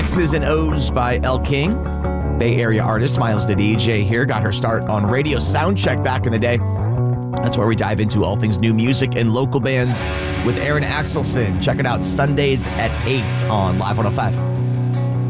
X's and O's by El King. Bay Area artist Miles the DJ here. Got her start on Radio Soundcheck back in the day. That's where we dive into all things new music and local bands with Aaron Axelson. Check it out Sundays at 8 on Live 105.